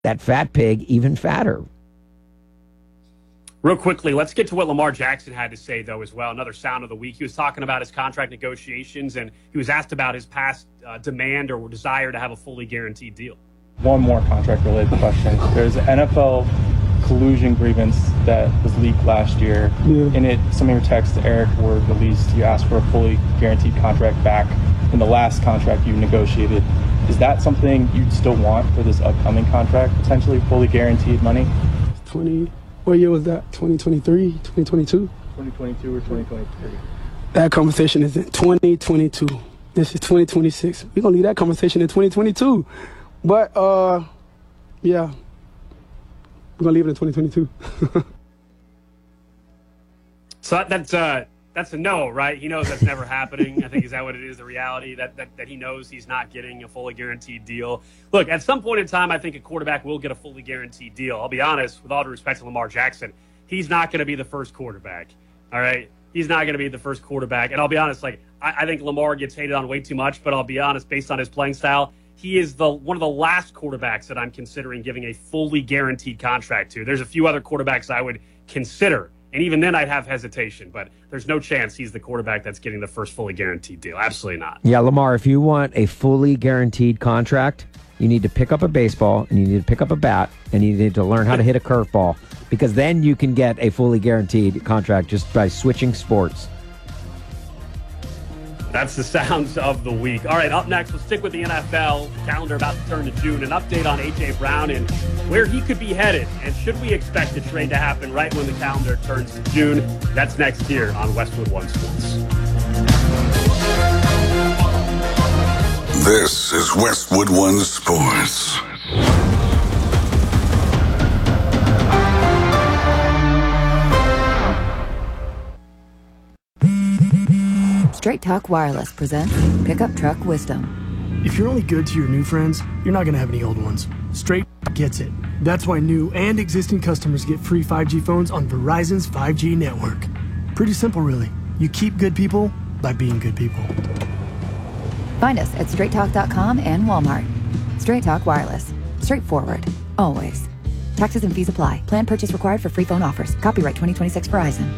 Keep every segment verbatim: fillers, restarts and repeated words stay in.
that fat pig even fatter. Real quickly, let's get to what Lamar Jackson had to say, though, as well. Another sound of the week. He was talking about his contract negotiations, and he was asked about his past uh, demand or desire to have a fully guaranteed deal. One more contract-related question. There's an N F L collusion grievance that was leaked last year. Yeah. In it, some of your texts to Eric were released. You asked for a fully guaranteed contract back in the last contract you negotiated. Is that something you'd still want for this upcoming contract, potentially fully guaranteed money? twenty What year was that? twenty twenty-three, twenty twenty-two? twenty twenty-two or twenty twenty-three? That conversation is in twenty twenty-two. This is twenty twenty-six. We're going to leave that conversation in twenty twenty-two. But, uh, yeah, we're going to leave it in twenty twenty-two. So that's uh, that's a no, right? He knows that's never happening. I think is that what it is, the reality, that, that, that he knows he's not getting a fully guaranteed deal. Look, at some point in time, I think a quarterback will get a fully guaranteed deal. I'll be honest, with all due respect to Lamar Jackson, he's not going to be the first quarterback, all right? He's not going to be the first quarterback. And I'll be honest, like, I, I think Lamar gets hated on way too much, but I'll be honest, based on his playing style, he is the one of the last quarterbacks that I'm considering giving a fully guaranteed contract to. There's a few other quarterbacks I would consider, and even then I'd have hesitation, but there's no chance he's the quarterback that's getting the first fully guaranteed deal. Absolutely not. Yeah, Lamar, if you want a fully guaranteed contract, you need to pick up a baseball, and you need to pick up a bat, and you need to learn how to hit a curveball, because then you can get a fully guaranteed contract just by switching sports. That's the sounds of the week. All right, up next, we'll stick with the N F L. Calendar about to turn to June. An update on A J. Brown and where he could be headed. And should we expect a trade to happen right when the calendar turns to June? That's next here on Westwood One Sports. This is Westwood One Sports. Straight Talk Wireless presents Pickup Truck Wisdom. If you're only good to your new friends, you're not going to have any old ones. Straight gets it. That's why new and existing customers get free five G phones on Verizon's five G network. Pretty simple, really. You keep good people by being good people. Find us at straight talk dot com and Walmart. Straight Talk Wireless. Straightforward. Always. Taxes and fees apply. Plan purchase required for free phone offers. Copyright twenty twenty-six Verizon.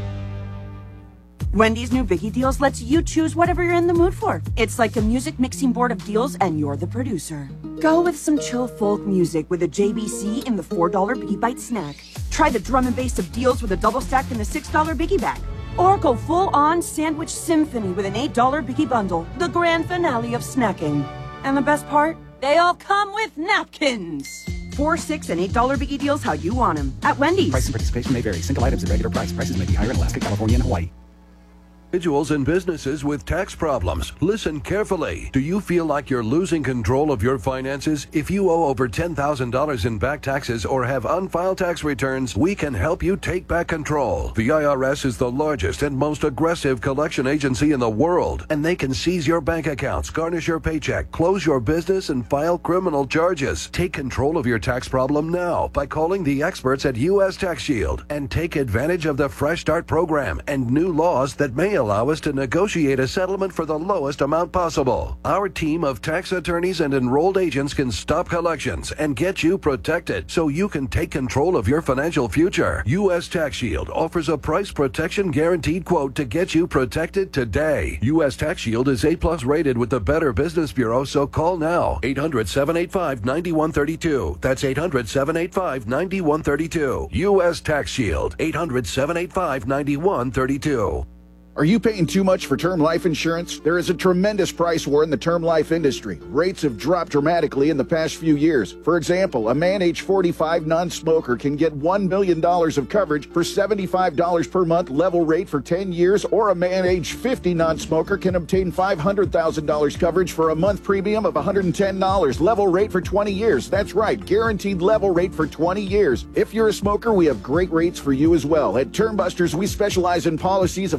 Wendy's new Biggie Deals lets you choose whatever you're in the mood for. It's like a music mixing board of deals, and you're the producer. Go with some chill folk music with a J B C in the four dollar Biggie Bite snack. Try the drum and bass of deals with a double stack in the six dollar Biggie Bag. Or go full-on sandwich symphony with an eight dollar Biggie Bundle, the grand finale of snacking. And the best part? They all come with napkins. Four, six, and eight dollar Biggie Deals how you want them at Wendy's. Price and participation may vary. Single items at regular price. Prices may be higher in Alaska, California, and Hawaii. Individuals and businesses with tax problems. Listen carefully. Do you feel like you're losing control of your finances? If you owe over ten thousand dollars in back taxes or have unfiled tax returns, we can help you take back control. The I R S is the largest and most aggressive collection agency in the world, and they can seize your bank accounts, garnish your paycheck, close your business, and file criminal charges. Take control of your tax problem now by calling the experts at U S Tax Shield and take advantage of the Fresh Start program and new laws that may allow us to negotiate a settlement for the lowest amount possible. Our team of tax attorneys and enrolled agents can stop collections and get you protected so you can take control of your financial future. U S Tax Shield offers a price protection guaranteed quote to get you protected today. U S Tax Shield is A plus rated with the Better Business Bureau, so call now. eight hundred, seven eight five, nine one three two. That's eight hundred, seven eight five, nine one three two. U S Tax Shield. eight hundred, seven eight five, nine one three two. Are you paying too much for term life insurance? There is a tremendous price war in the term life industry. Rates have dropped dramatically in the past few years. For example, a man age forty-five non-smoker can get one million dollars of coverage for seventy-five dollars per month level rate for ten years, or a man age fifty non-smoker can obtain five hundred thousand dollars coverage for a month premium of one hundred ten dollars level rate for twenty years. That's right, guaranteed level rate for twenty years. If you're a smoker, we have great rates for you as well. At Term Busters, we specialize in policies of five hundred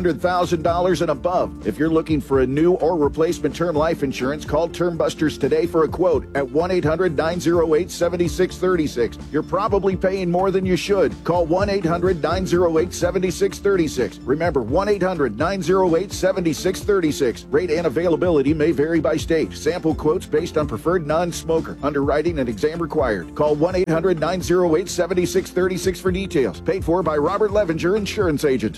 hundred thousand dollars and above. If you're looking for a new or replacement term life insurance, call Term Busters today for a quote at one eight hundred nine oh eight seven six three six. You're probably paying more than you should. Call one eight hundred nine oh eight seven six three six. Remember, one eight hundred nine oh eight seven six three six. Rate and availability may vary by state. Sample quotes based on preferred non-smoker. Underwriting and exam required. Call one eight hundred nine oh eight seven six three six for details. Paid for by Robert Levenger, insurance agent.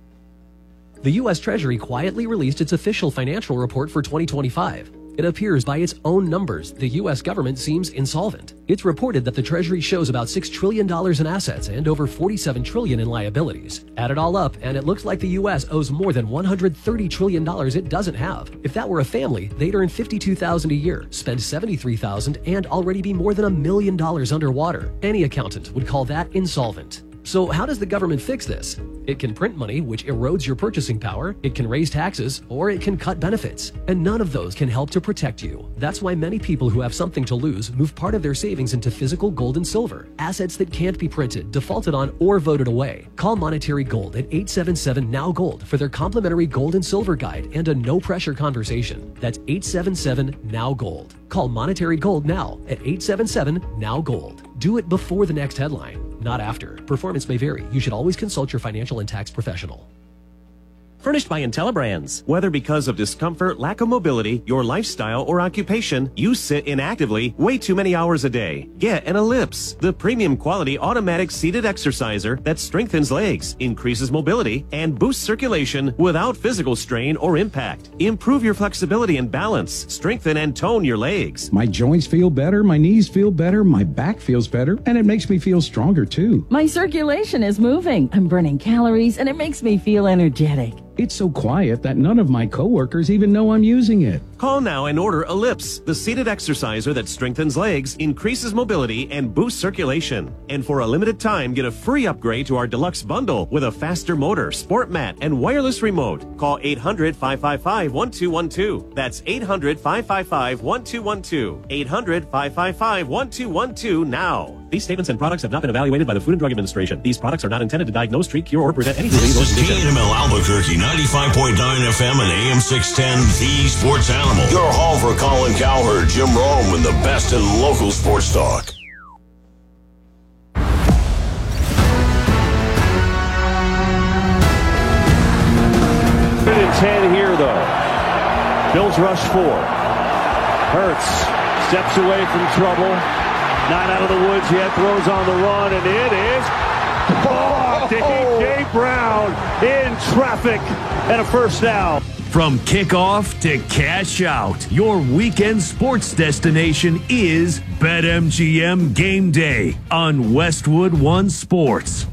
The U S Treasury quietly released its official financial report for twenty twenty-five. It appears by its own numbers, the U S government seems insolvent. It's reported that the Treasury shows about six trillion dollars in assets and over forty-seven trillion dollars in liabilities. Add it all up, and it looks like the U S owes more than one hundred thirty trillion dollars it doesn't have. If that were a family, they'd earn fifty-two thousand dollars a year, spend seventy-three thousand dollars, and already be more than a million dollars underwater. Any accountant would call that insolvent. So how does the government fix this? It can print money, which erodes your purchasing power, it can raise taxes, or it can cut benefits. And none of those can help to protect you. That's why many people who have something to lose move part of their savings into physical gold and silver, assets that can't be printed, defaulted on, or voted away. Call Monetary Gold at eight seven seven N O W Gold for their complimentary gold and silver guide and a no-pressure conversation. That's eight seven seven N O W Gold. Call Monetary Gold now at eight seven seven N O W Gold. Do it before the next headline, not after. Performance may vary. You should always consult your financial and tax professional. Furnished by IntelliBrands. Whether because of discomfort, lack of mobility, your lifestyle, or occupation, you sit inactively way too many hours a day. Get an Ellipse, the premium quality automatic seated exerciser that strengthens legs, increases mobility, and boosts circulation without physical strain or impact. Improve your flexibility and balance. Strengthen and tone your legs. My joints feel better, my knees feel better, my back feels better, and it makes me feel stronger too. My circulation is moving. I'm burning calories, and it makes me feel energetic. It's so quiet that none of my coworkers even know I'm using it. Call now and order Ellipse, the seated exerciser that strengthens legs, increases mobility, and boosts circulation. And for a limited time, get a free upgrade to our deluxe bundle with a faster motor, sport mat, and wireless remote. Call eight hundred five five five one two one two. That's eight hundred five five five one two one two. eight hundred five five five one two one two now. These statements and products have not been evaluated by the Food and Drug Administration. These products are not intended to diagnose, treat, cure, or prevent any disease or This is condition. K N M L Albuquerque, ninety-five point nine F M and A M six ten, The Sports Animal. Your home for Colin Cowherd, Jim Rome, and the best in local sports talk. Third and ten here, though. Bills rush four. Hurts steps away from trouble. Not out of the woods yet. Throws on the run, and it is caught. A J. Brown in traffic and a first down. From kickoff to cash out, your weekend sports destination is BetMGM Game Day on Westwood One Sports.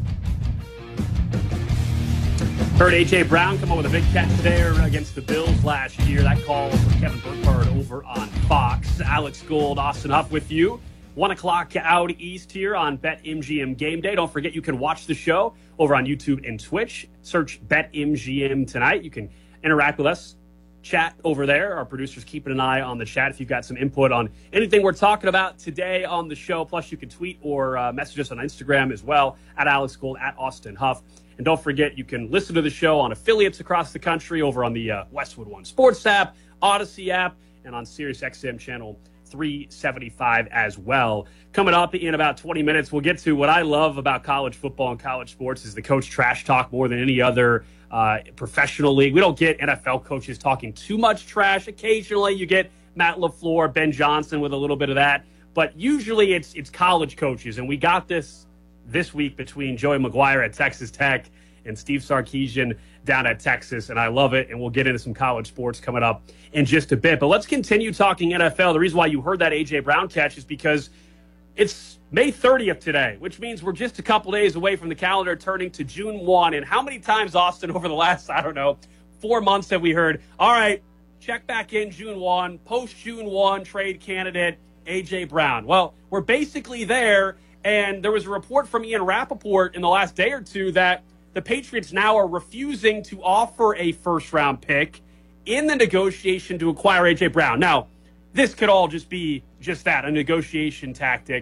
Heard A J. Brown come up with a big catch there against the Bills last year. That call from Kevin Burkhardt over on Fox. Alex Gold, Austin Huff with you. One o'clock out east here on BetMGM Game Day. Don't forget you can watch the show over on YouTube and Twitch. Search BetMGM tonight. You can interact with us, chat over there. Our producer's keeping an eye on the chat if you've got some input on anything we're talking about today on the show. Plus, you can tweet or uh, message us on Instagram as well, at Alex Gold, at Austin Huff. And don't forget, you can listen to the show on affiliates across the country over on the uh, Westwood One Sports app, Odyssey app, and on SiriusXM channel three seventy-five as well. Coming up in about twenty minutes, we'll get to what I love about college football and college sports is the coach trash talk more than any other uh, professional league. We don't get N F L coaches talking too much trash. Occasionally you get Matt LaFleur, Ben Johnson with a little bit of that, but usually it's it's college coaches, and we got this this week between Joey McGuire at Texas Tech and Steve Sarkisian down at Texas, and I love it, and we'll get into some college sports coming up in just a bit. But let's continue talking N F L. The reason why you heard that A J. Brown catch is because it's May thirtieth today, which means we're just a couple days away from the calendar turning to June first. And how many times, Austin, over the last, I don't know, four months have we heard, all right, check back in June first, post-June first trade candidate A J. Brown? Well, we're basically there, and there was a report from Ian Rappaport in the last day or two that the Patriots now are refusing to offer a first-round pick in the negotiation to acquire A J. Brown. Now, this could all just be just that, a negotiation tactic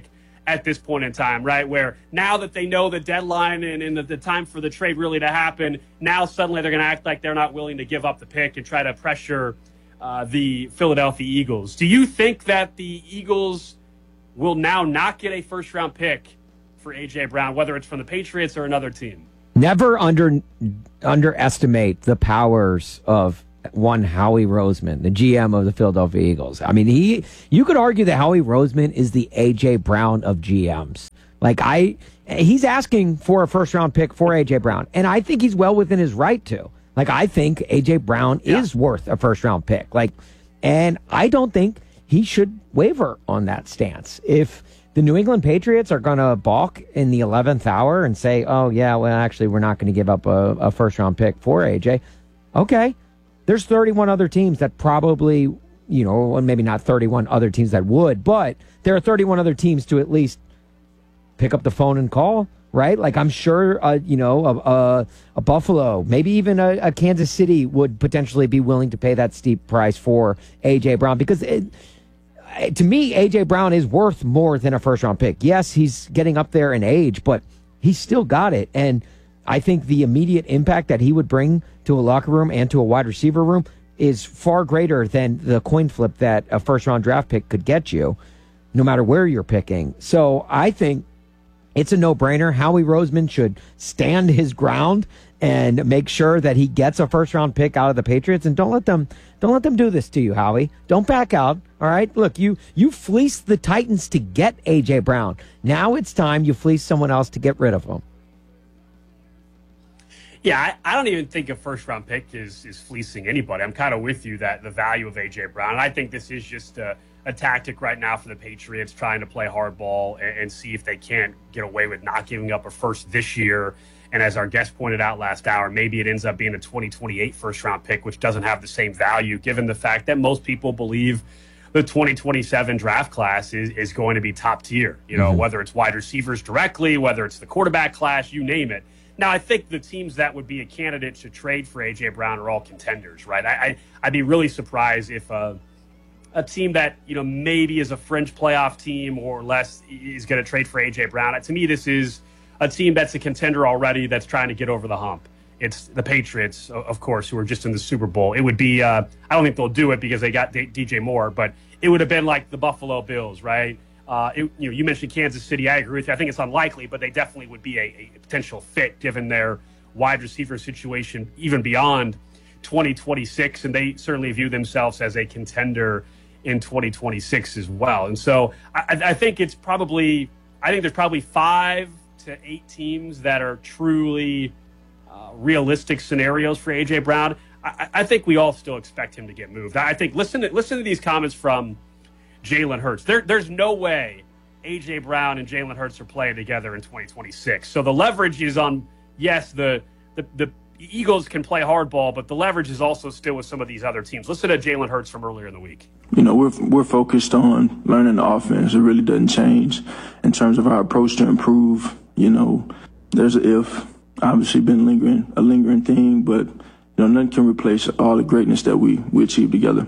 at this point in time, right? Where now that they know the deadline and, and the, the time for the trade really to happen, now suddenly they're going to act like they're not willing to give up the pick and try to pressure uh, the Philadelphia Eagles. Do you think that the Eagles will now not get a first-round pick for A J. Brown, whether it's from the Patriots or another team? Never under underestimate the powers of one Howie Roseman, the G M of the Philadelphia Eagles. I mean, he you could argue that Howie Roseman is the A J. Brown of G Ms. Like I, he's asking for a first round pick for A J. Brown, and I think he's well within his right to. Like I think A J. Brown yeah. is worth a first round pick. Like, and I don't think he should waver on that stance. If the New England Patriots are going to balk in the eleventh hour and say, "Oh yeah, well actually we're not going to give up a, a first round pick for A J," okay. There's thirty-one other teams that probably, you know, maybe not thirty-one other teams that would, but there are thirty-one other teams to at least pick up the phone and call, right? Like I'm sure, uh, you know, a, a, a Buffalo, maybe even a, a Kansas City would potentially be willing to pay that steep price for A J. Brown because it, to me, A J. Brown is worth more than a first round pick. Yes, he's getting up there in age, but he's still got it. And I think the immediate impact that he would bring to a locker room and to a wide receiver room is far greater than the coin flip that a first-round draft pick could get you, no matter where you're picking. So I think it's a no-brainer. Howie Roseman should stand his ground and make sure that he gets a first-round pick out of the Patriots. And don't let them don't let them do this to you, Howie. Don't back out. All right? Look, you you fleeced the Titans to get A J. Brown. Now it's time you fleece someone else to get rid of him. Yeah, I, I don't even think a first-round pick is is fleecing anybody. I'm kind of with you that the value of A J. Brown. And I think this is just a, a tactic right now for the Patriots, trying to play hardball and, and see if they can't get away with not giving up a first this year. And as our guest pointed out last hour, maybe it ends up being a twenty twenty-eight first-round pick, which doesn't have the same value, given the fact that most people believe the twenty twenty-seven draft class is, is going to be top tier. You know, mm-hmm. whether it's wide receivers directly, whether it's the quarterback class, you name it. Now, I think the teams that would be a candidate to trade for A J. Brown are all contenders, right? I, I, I'd be really surprised if uh, a team that, you know, maybe is a fringe playoff team or less is going to trade for A J. Brown. To me, this is a team that's a contender already that's trying to get over the hump. It's the Patriots, of course, who are just in the Super Bowl. It would be, uh, I don't think they'll do it because they got D J Moore, but it would have been like the Buffalo Bills, right? Uh, it, you know, you mentioned Kansas City. I agree with you. I think it's unlikely, but they definitely would be a, a potential fit given their wide receiver situation, even beyond twenty twenty-six. And they certainly view themselves as a contender in twenty twenty-six as well. And so I, I think it's probably, I think there's probably five to eight teams that are truly uh, realistic scenarios for A J. Brown. I, I think we all still expect him to get moved. I think listen to listen to these comments from Jalen Hurts. There, there's no way A J. Brown and Jalen Hurts are playing together in twenty twenty-six. So the leverage is on, yes, the, the the Eagles can play hardball, but the leverage is also still with some of these other teams. Listen to Jalen Hurts from earlier in the week. You know, we're we're focused on learning the offense. It really doesn't change in terms of our approach to improve. You know, there's an if, obviously been lingering, a lingering thing, but, you know, nothing can replace all the greatness that we, we achieved together.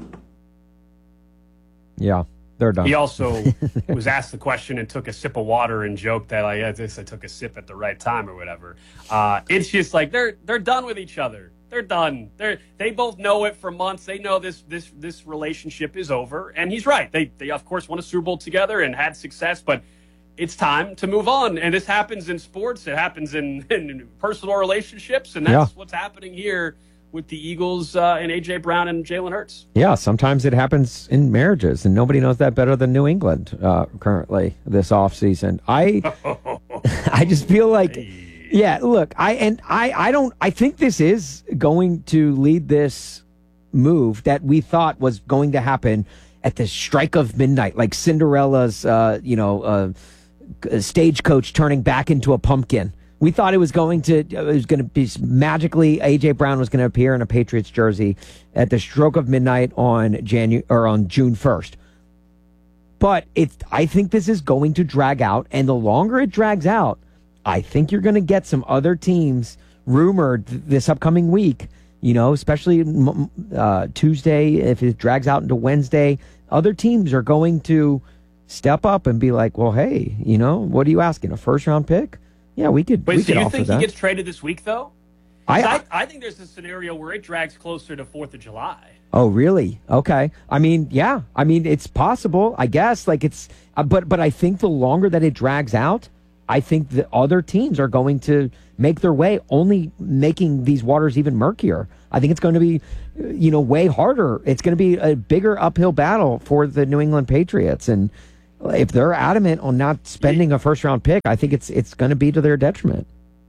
Yeah. They're done. He also was asked the question and took a sip of water and joked that like, I guess I took a sip at the right time or whatever. Uh, it's just like they're they're done with each other. They're done. They they both know it for months. They know this this this relationship is over. And he's right. They they of course won a Super Bowl together and had success, but it's time to move on. And this happens in sports. It happens in, in personal relationships, and that's yeah. what's happening here with the Eagles uh, and A J. Brown and Jalen Hurts. Yeah, sometimes it happens in marriages, and nobody knows that better than New England uh, currently this offseason. I I just feel like, yeah, look, I and I, I don't, I think this is going to lead this move that we thought was going to happen at the strike of midnight, like Cinderella's, uh, you know, uh, stagecoach turning back into a pumpkin. We thought it was going to it was going to be magically A J. Brown was going to appear in a Patriots jersey at the stroke of midnight on Janu- or on June first. But it I think this is going to drag out, and the longer it drags out, I think you're going to get some other teams rumored this upcoming week, you know, especially uh, Tuesday if it drags out into Wednesday. Other teams are going to step up and be like, well, hey, you know, what are you asking? A first round pick? Yeah, we could. Wait, we so could you offer think that. he gets traded this week, though? I, I, I think there's a scenario where it drags closer to fourth of July. Oh, really? Okay. I mean, yeah. I mean, it's possible, I guess. Like it's, uh, but but I think the longer that it drags out, I think the other teams are going to make their way, only making these waters even murkier. I think it's going to be, you know, way harder. It's going to be a bigger uphill battle for the New England Patriots, and if they're adamant on not spending a first round pick, I think it's it's going to be to their detriment.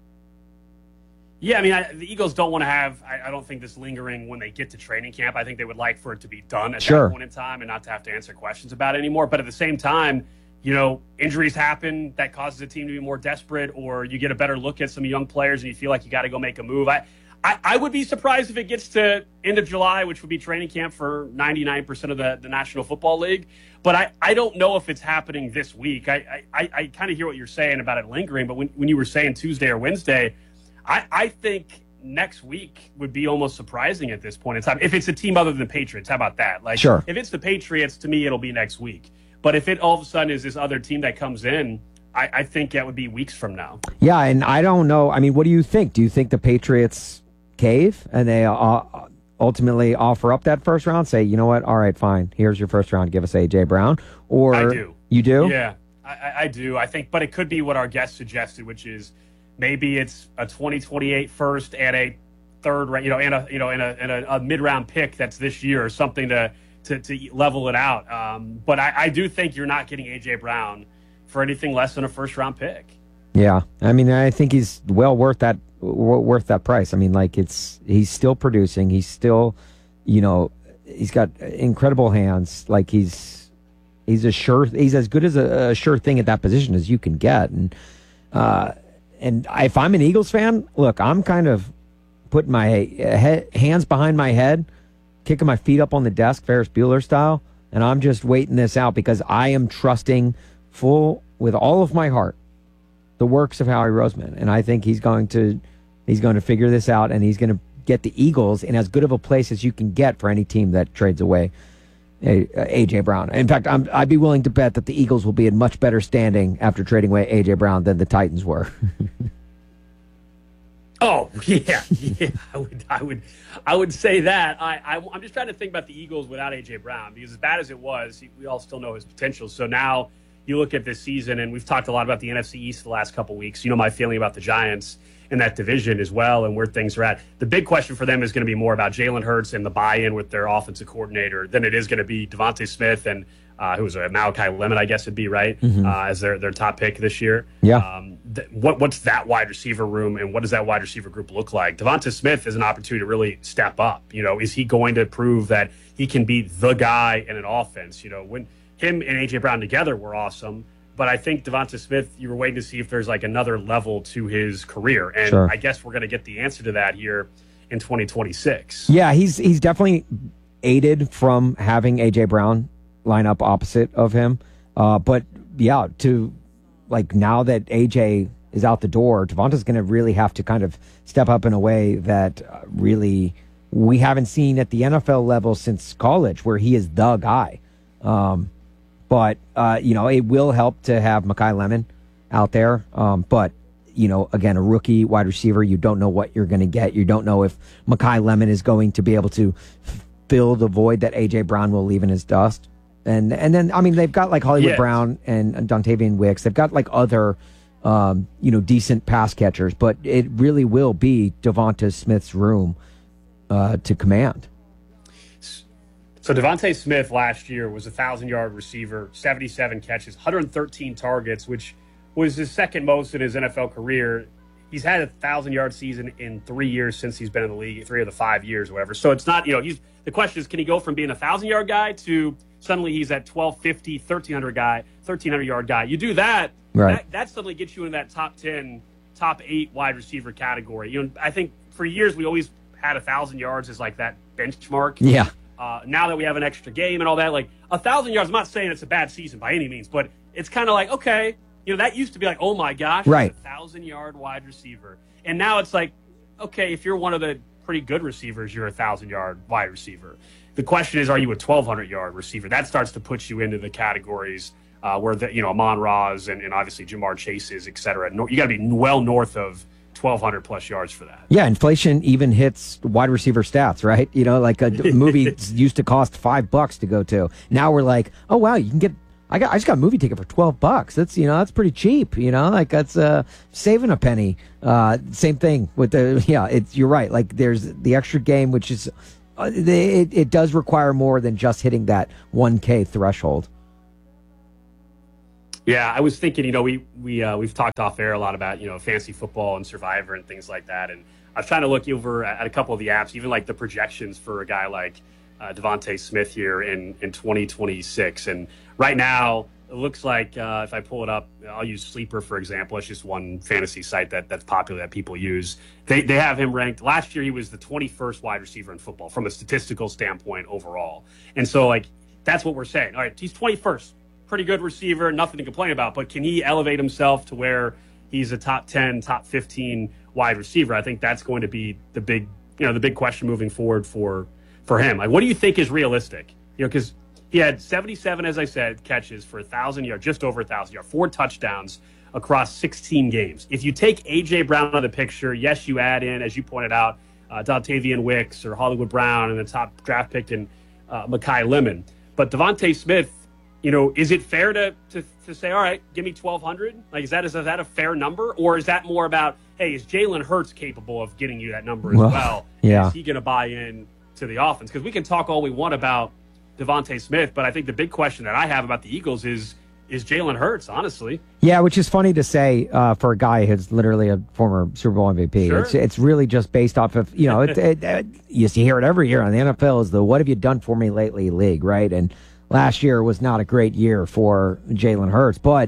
Yeah, I mean, I, the Eagles don't want to have, I, I don't think, this lingering when they get to training camp. I think they would like for it to be done at Sure. that point in time and not to have to answer questions about it anymore. But at the same time, you know, injuries happen that causes a team to be more desperate, or you get a better look at some young players and you feel like you got to go make a move. I, I, I would be surprised if it gets to end of July, which would be training camp for ninety-nine percent of the, the National Football League. But I, I don't know if it's happening this week. I, I, I kind of hear what you're saying about it lingering, but when, when you were saying Tuesday or Wednesday, I, I think next week would be almost surprising at this point in time. If it's a team other than the Patriots, how about that? Like, Sure. If it's the Patriots, to me, it'll be next week. But if it all of a sudden is this other team that comes in, I, I think that would be weeks from now. Yeah, and I don't know. I mean, what do you think? Do you think the Patriots cave and they uh, ultimately offer up that first round? Say, you know what? All right, fine. Here's your first round. Give us A J Brown. Or I do. You do? Yeah, I, I do. I think, but it could be what our guest suggested, which is maybe it's a twenty twenty-eight first and a third, you know, and a you know, and a, and a, a mid round pick that's this year or something to to, to level it out. Um, but I, I do think you're not getting A J Brown for anything less than a first round pick. Yeah, I mean, I think he's well worth that worth that price. I mean, like it's he's still producing. He's still, you know, he's got incredible hands. Like he's he's a sure he's as good as a, a sure thing at that position as you can get. And uh, and if I'm an Eagles fan, look, I'm kind of putting my he- hands behind my head, kicking my feet up on the desk, Ferris Bueller style, and I'm just waiting this out because I am trusting full with all of my heart the works of Howie Roseman, and I think he's going to he's going to figure this out, and he's going to get the Eagles in as good of a place as you can get for any team that trades away A J Brown. In fact, I'm, I'd be willing to bet that the Eagles will be in much better standing after trading away A J Brown than the Titans were. Oh yeah, yeah. I would, I would, I would say that. I, I, I'm just trying to think about the Eagles without A J Brown, because as bad as it was, he, we all still know his potential. So now you look at this season, and we've talked a lot about the N F C East the last couple of weeks. You know my feeling about the Giants in that division as well, and where things are at. The big question for them is going to be more about Jalen Hurts and the buy-in with their offensive coordinator than it is going to be Devontae Smith and uh, who was a Malachi Lemon, I guess it'd be, right, Mhm. uh, as their their top pick this year. Yeah. Um, th- what what's that wide receiver room, and what does that wide receiver group look like? Devonta Smith is an opportunity to really step up. You know, is he going to prove that he can be the guy in an offense? You know, when him and A J Brown together were awesome, but I think Devonta Smith, you were waiting to see if there's like another level to his career, and Sure. I guess we're going to get the answer to that here in twenty twenty-six. Yeah, he's he's definitely aided from having A J Brown line up opposite of him. Uh, but yeah, to like now that A J is out the door, Devonta's going to really have to kind of step up in a way that uh, really we haven't seen at the N F L level since college, where he is the guy. Um, but uh, you know, it will help to have Mekhi Lemon out there. Um, but you know, again, a rookie wide receiver, you don't know what you're going to get. You don't know if Mekhi Lemon is going to be able to fill the void that A J Brown will leave in his dust. And and then, I mean, they've got like Hollywood Yes. Brown and, and Dontavian Wicks. They've got like other, um, you know, decent pass catchers, but it really will be Devonta Smith's room uh, to command. So Devontae Smith last year was a thousand-yard receiver, seventy-seven catches, one hundred thirteen targets, which was his second most in his N F L career. He's had a thousand-yard season in three years since he's been in the league, three of the five years or whatever. So it's not, you know, he's the question is, can he go from being a thousand-yard guy to suddenly he's at twelve fifty, thirteen hundred guy, thirteen hundred yard guy? You do that, Right. that, that suddenly gets you in that top ten, top eight wide receiver category. You know, I think for years we always had a thousand yards as like that benchmark. Yeah. Uh, now that we have an extra game and all that, like a thousand yards, I'm not saying it's a bad season by any means, but it's kind of like, okay, you know, that used to be like, oh my gosh, Right. he's a thousand yard wide receiver. And now it's like, okay, if you're one of the pretty good receivers, you're a thousand yard wide receiver. The question is, are you a twelve hundred yard receiver? That starts to put you into the categories uh, where the, you know, Amon Ra's and, and obviously Jamar Chase's, et cetera. No, you got to be well north of twelve hundred plus yards for that. Yeah, inflation even hits wide receiver stats, right? You know, like a movie used to cost five bucks to go to. Now we're like, oh wow, you can get. I got. I just got a movie ticket for twelve bucks. That's you know, that's pretty cheap. You know, like that's uh, saving a penny. Uh, same thing with the. Yeah, it's you're right. Like there's the extra game, which is, uh, it it does require more than just hitting that one K threshold. Yeah, I was thinking, you know, we we uh, we've talked off air a lot about, you know, fantasy football and Survivor and things like that, and I was trying to look over at a couple of the apps, even like the projections for a guy like uh, Devontae Smith here in in twenty twenty-six, and right now it looks like uh, if I pull it up, I'll use Sleeper for example. It's just one fantasy site that that's popular that people use. They they have him ranked. Last year he was the twenty-first wide receiver in football from a statistical standpoint overall, and so like that's what we're saying. All right, he's twenty-first. Pretty good receiver, nothing to complain about, but can he elevate himself to where he's a top ten, top fifteen wide receiver? I think that's going to be the big, you know, the big question moving forward for for him. Like, what do you think is realistic? You know, because he had seventy-seven, as I said, catches for a thousand yards, just over a thousand yards, four touchdowns across sixteen games. If you take A J Brown out of the picture, yes, you add in, as you pointed out, uh, Dontavian Wicks or Hollywood Brown and the top draft pick in uh, Mekhi Lemon, but Devontae Smith. You know, is it fair to, to to say, all right, give me twelve hundred? Like, is that is that a fair number, or is that more about, hey, is Jalen Hurts capable of getting you that number as well? well? Yeah. Is he going to buy in to the offense? Because we can talk all we want about Devontae Smith, but I think the big question that I have about the Eagles is is Jalen Hurts, honestly. Yeah, which is funny to say uh, for a guy who's literally a former Super Bowl M V P. Sure. It's it's really just based off of, you know, it, it, it, you hear it every year on the N F L is the what have you done for me lately league, right? And last year was not a great year for Jalen Hurts, but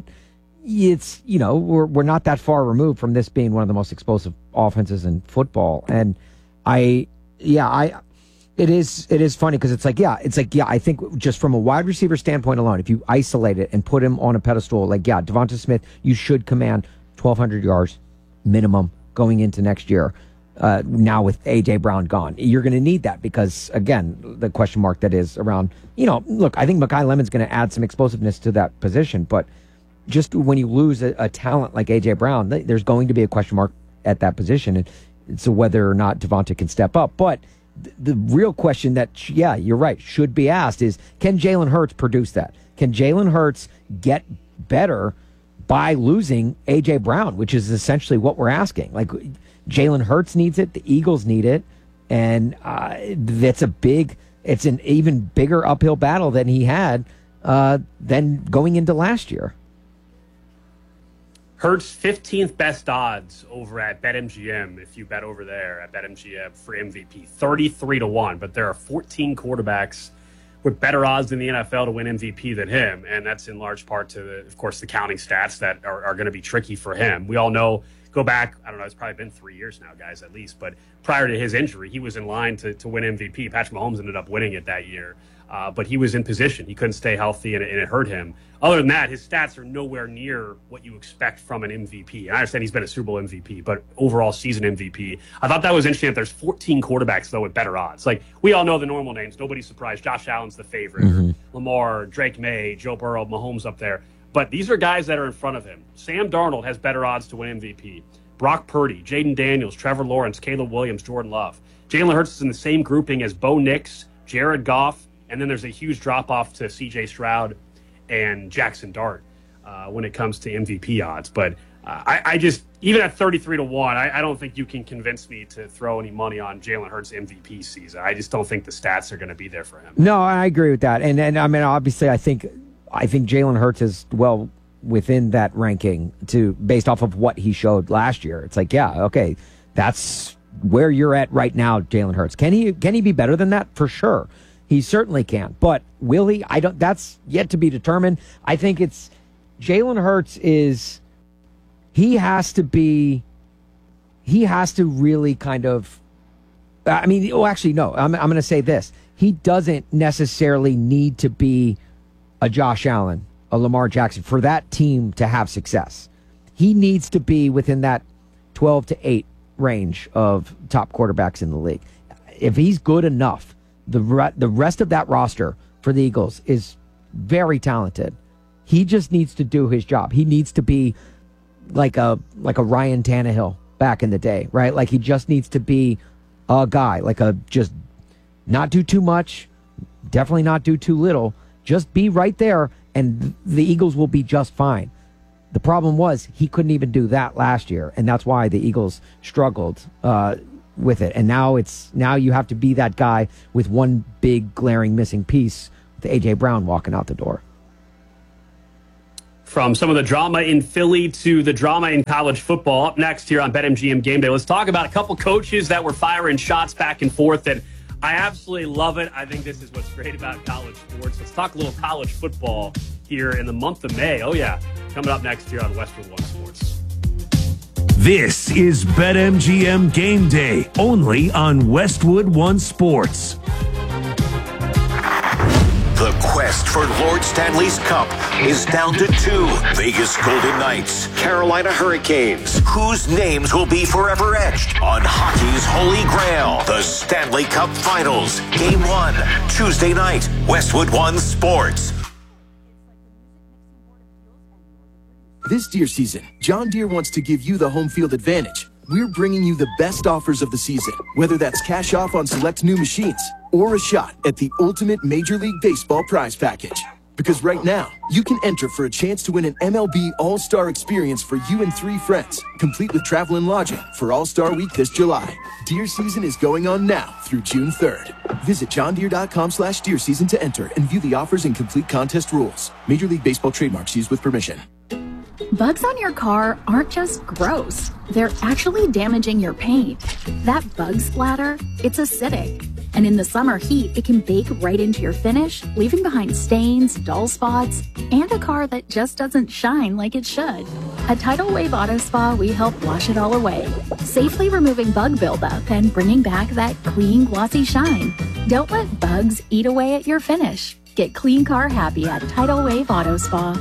it's, you know, we're we're not that far removed from this being one of the most explosive offenses in football. And I, yeah, I, it is it is funny because it's like, yeah, it's like, yeah, I think just from a wide receiver standpoint alone, if you isolate it and put him on a pedestal, like, yeah, Devonta Smith, you should command twelve hundred yards minimum going into next year. Uh, now with A J Brown gone, you're going to need that because, again, the question mark that is around, you know, look, I think Mekhi Lemon's going to add some explosiveness to that position, but just when you lose a, a talent like A J Brown, th- there's going to be a question mark at that position, and so whether or not Devonta can step up. But th- the real question that, sh- yeah, you're right, should be asked is, can Jalen Hurts produce that? Can Jalen Hurts get better by losing A J Brown, which is essentially what we're asking? Like, Jalen Hurts needs it. The Eagles need it. And uh, that's a big, it's an even bigger uphill battle than he had uh, than going into last year. Hurts fifteenth best odds over at BetMGM, if you bet over there at BetMGM for M V P, thirty-three to one. But there are fourteen quarterbacks with better odds in the N F L to win M V P than him. And that's in large part to, the, of course, the counting stats that are, are going to be tricky for him. We all know, go back, I don't know, it's probably been three years now, guys, at least. But prior to his injury, he was in line to, to win M V P. Patrick Mahomes ended up winning it that year. Uh, but he was in position. He couldn't stay healthy, and it, and it hurt him. Other than that, his stats are nowhere near what you expect from an M V P. And I understand he's been a Super Bowl M V P, but overall season M V P. I thought that was interesting that there's fourteen quarterbacks, though, with better odds. Like, we all know the normal names. Nobody's surprised. Josh Allen's the favorite. Mm-hmm. Lamar, Drake May, Joe Burrow, Mahomes up there. But these are guys that are in front of him. Sam Darnold has better odds to win M V P. Brock Purdy, Jaden Daniels, Trevor Lawrence, Caleb Williams, Jordan Love. Jalen Hurts is in the same grouping as Bo Nix, Jared Goff, and then there's a huge drop-off to C J Stroud and Jackson Dart uh, when it comes to M V P odds. But uh, I, I just, even at thirty-three to one, I, I don't think you can convince me to throw any money on Jalen Hurts' M V P season. I just don't think the stats are going to be there for him. No, I agree with that. And, and I mean, obviously, I think I think Jalen Hurts is, well, within that ranking to based off of what he showed last year. It's like, yeah, okay, that's where you're at right now, Jalen Hurts. Can he can he be better than that? For sure. He certainly can. But will he? I don't that's yet to be determined. I think it's Jalen Hurts is he has to be he has to really kind of I mean, oh actually no, I'm I'm going to say this. He doesn't necessarily need to be a Josh Allen, a Lamar Jackson, for that team to have success. He needs to be within that twelve to eight range of top quarterbacks in the league. If he's good enough, the re- the rest of that roster for the Eagles is very talented. He just needs to do his job. He needs to be like a like a Ryan Tannehill back in the day, right? Like he just needs to be a guy, like a just not do too much, definitely not do too little. Just be right there, and the Eagles will be just fine. The problem was he couldn't even do that last year, and that's why the Eagles struggled uh, with it. And now it's now you have to be that guy with one big glaring missing piece, with A J Brown walking out the door. From some of the drama in Philly to the drama in college football. Up next here on BetMGM Game Day, let's talk about a couple coaches that were firing shots back and forth, and I absolutely love it. I think this is what's great about college sports. Let's talk a little college football here in the month of May. Oh, yeah. Coming up next here on Westwood One Sports. This is BetMGM Game Day, only on Westwood One Sports. The quest for Lord Stanley's Cup is down to two. Vegas Golden Knights, Carolina Hurricanes. Whose names will be forever etched on hockey's holy grail? The Stanley Cup Finals. Game one, Tuesday night, Westwood One Sports. This deer season, John Deere wants to give you the home field advantage. We're bringing you the best offers of the season, whether that's cash off on select new machines or a shot at the ultimate Major League Baseball prize package. Because right now, you can enter for a chance to win an M L B All-Star experience for you and three friends, complete with travel and lodging for All-Star Week this July. Deer season is going on now through June third. Visit johndeere.com slash deer season to enter and view the offers and complete contest rules. Major League Baseball trademarks used with permission. Bugs on your car aren't just gross. They're actually damaging your paint. That bug splatter, it's acidic. And in the summer heat, it can bake right into your finish, leaving behind stains, dull spots, and a car that just doesn't shine like it should. At Tidal Wave Auto Spa, we help wash it all away, safely removing bug buildup and bringing back that clean, glossy shine. Don't let bugs eat away at your finish. Get clean car happy at Tidal Wave Auto Spa.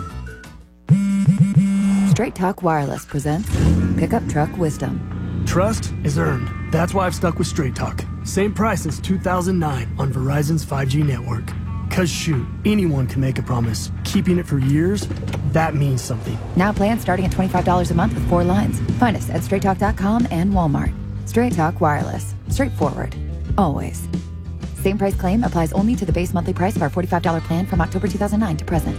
Straight Talk Wireless presents Pickup Truck Wisdom. Trust is earned. That's why I've stuck with Straight Talk. Same price since two thousand nine on Verizon's five G network. Cause shoot, anyone can make a promise. Keeping it for years, that means something. Now plans starting at twenty-five dollars a month with four lines. Find us at straight talk dot com and Walmart. Straight Talk Wireless. Straightforward. Always. Same price claim applies only to the base monthly price of our forty-five dollars plan from October two thousand nine to present.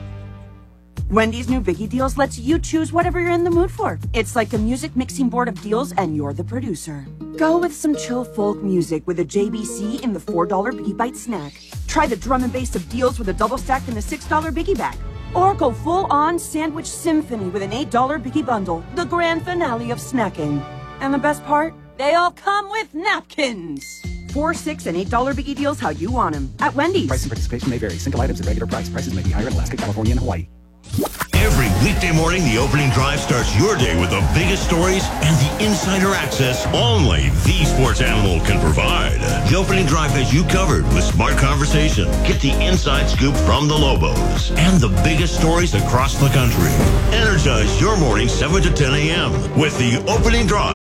Wendy's new Biggie Deals lets you choose whatever you're in the mood for. It's like a music mixing board of deals, and you're the producer. Go with some chill folk music with a J B C in the four dollar Biggie Bite snack. Try the drum and bass of deals with a double stack in the six dollar Biggie Bag. Or go full-on sandwich symphony with an eight dollar Biggie Bundle, the grand finale of snacking. And the best part? They all come with napkins. Four, six, and eight dollar Biggie Deals how you want them at Wendy's. Price and participation may vary. Single items at regular price. Prices may be higher in Alaska, California, and Hawaii. Every weekday morning, the opening drive starts your day with the biggest stories and the insider access only the Sports Animal can provide. The opening drive has you covered with smart conversation. Get the inside scoop from the Lobos and the biggest stories across the country. Energize your morning seven to ten a.m. with the opening drive.